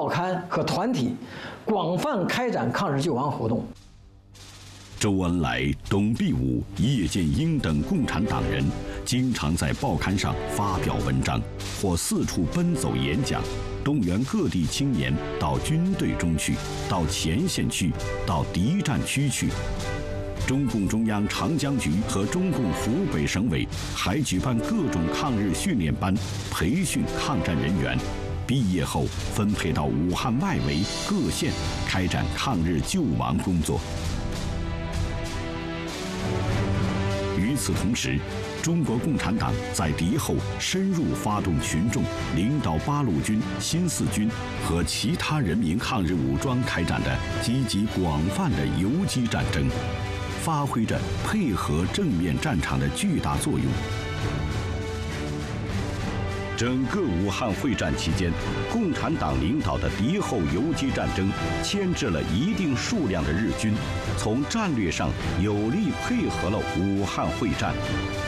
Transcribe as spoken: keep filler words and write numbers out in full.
报刊和团体广泛开展抗日救亡活动。 周恩来、董必武、叶剑英等共产党人经常在报刊上发表文章，或四处奔走演讲，动员各地青年到军队中去，到前线去，到敌占区去。中共中央长江局和中共湖北省委还举办各种抗日训练班，培训抗战人员，毕业后分配到武汉外围各县开展抗日救亡工作。与此同时，中国共产党在敌后深入发动群众，领导八路军、新四军和其他人民抗日武装开展的积极广泛的游击战争，发挥着配合正面战场的巨大作用。整个武汉会战期间，共产党领导的敌后游击战争牵制了一定数量的日军，从战略上有力配合了武汉会战。